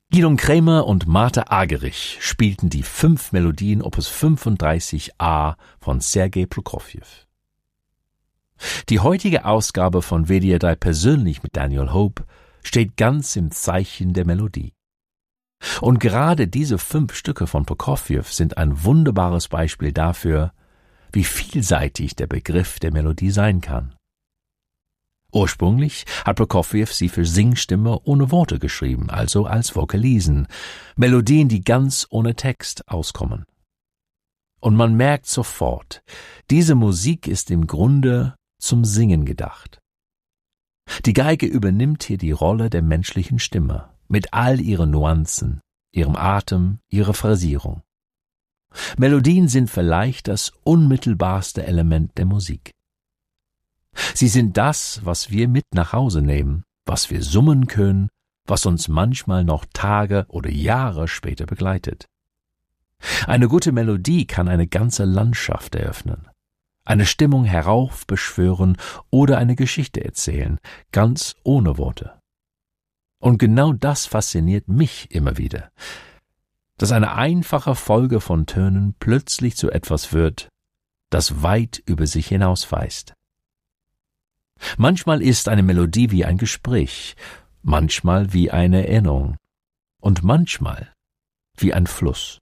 Gidon Kremer und Martha Argerich spielten die 5 Melodien Opus 35a von Sergei Prokofjew. Die heutige Ausgabe von WDR persönlich mit Daniel Hope steht ganz im Zeichen der Melodie. Und gerade diese 5 Stücke von Prokofjew sind ein wunderbares Beispiel dafür, wie vielseitig der Begriff der Melodie sein kann. Ursprünglich hat Prokofjew sie für Singstimme ohne Worte geschrieben, also als Vokalisen, Melodien, die ganz ohne Text auskommen. Und man merkt sofort, diese Musik ist im Grunde zum Singen gedacht. Die Geige übernimmt hier die Rolle der menschlichen Stimme, mit all ihren Nuancen, ihrem Atem, ihrer Phrasierung. Melodien sind vielleicht das unmittelbarste Element der Musik. Sie sind das, was wir mit nach Hause nehmen, was wir summen können, was uns manchmal noch Tage oder Jahre später begleitet. Eine gute Melodie kann eine ganze Landschaft eröffnen, eine Stimmung heraufbeschwören oder eine Geschichte erzählen, ganz ohne Worte. Und genau das fasziniert mich immer wieder, dass eine einfache Folge von Tönen plötzlich zu etwas wird, das weit über sich hinausweist. Manchmal ist eine Melodie wie ein Gespräch, manchmal wie eine Erinnerung und manchmal wie ein Fluss.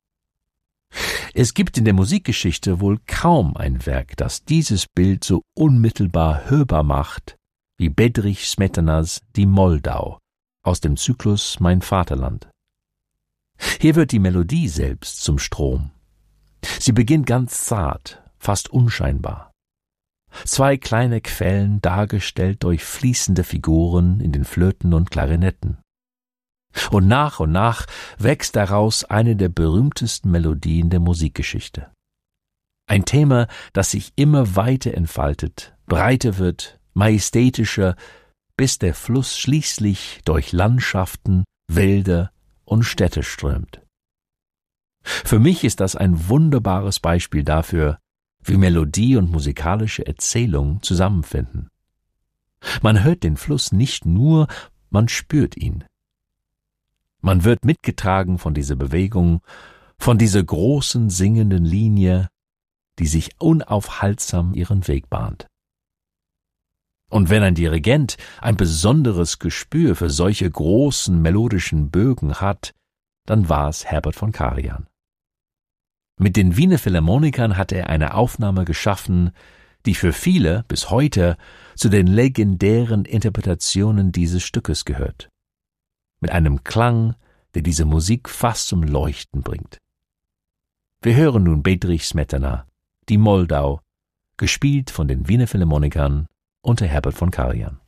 Es gibt in der Musikgeschichte wohl kaum ein Werk, das dieses Bild so unmittelbar hörbar macht wie Bedřich Smetanas Die Moldau aus dem Zyklus Mein Vaterland. Hier wird die Melodie selbst zum Strom. Sie beginnt ganz zart, fast unscheinbar. 2 kleine Quellen dargestellt durch fließende Figuren in den Flöten und Klarinetten. Und nach wächst daraus eine der berühmtesten Melodien der Musikgeschichte. Ein Thema, das sich immer weiter entfaltet, breiter wird, majestätischer, bis der Fluss schließlich durch Landschaften, Wälder und Städte strömt. Für mich ist das ein wunderbares Beispiel dafür, wie Melodie und musikalische Erzählung zusammenfinden. Man hört den Fluss nicht nur, man spürt ihn. Man wird mitgetragen von dieser Bewegung, von dieser großen singenden Linie, die sich unaufhaltsam ihren Weg bahnt. Und wenn ein Dirigent ein besonderes Gespür für solche großen melodischen Bögen hat, dann war es Herbert von Karajan. Mit den Wiener Philharmonikern hat er eine Aufnahme geschaffen, die für viele bis heute zu den legendären Interpretationen dieses Stückes gehört. Mit einem Klang, der diese Musik fast zum Leuchten bringt. Wir hören nun Bedřich Smetana, Die Moldau, gespielt von den Wiener Philharmonikern unter Herbert von Karajan.